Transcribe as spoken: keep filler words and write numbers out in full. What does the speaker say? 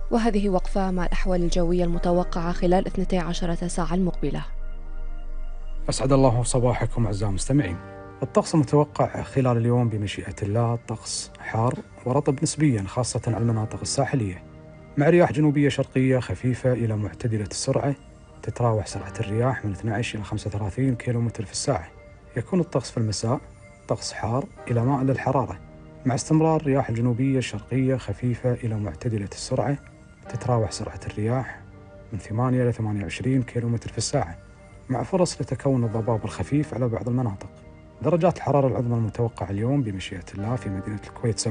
وهذه وقفة مع الأحوال الجوية المتوقعة خلال اثنتي عشرة ساعة المقبلة. أسعد الله صباحكم أعزائي المستمعين. الطقس المتوقع خلال اليوم بمشيئة الله طقس حار ورطب نسبيا، خاصة على المناطق الساحلية، مع رياح جنوبية شرقية خفيفة إلى معتدلة السرعة، تتراوح سرعة الرياح من اثني عشر إلى خمسة وثلاثين كيلومتر في الساعة. يكون الطقس في المساء طقس حار إلى مائل للحرارة، مع استمرار رياح جنوبية شرقية خفيفة إلى معتدلة السرعة، تتراوح سرعة الرياح من ثمانية إلى ثمانية وعشرين كيلومتر في الساعة، مع فرص لتكون الضباب الخفيف على بعض المناطق. درجات الحرارة العظمى المتوقعة اليوم بمشيئة الله في مدينة الكويت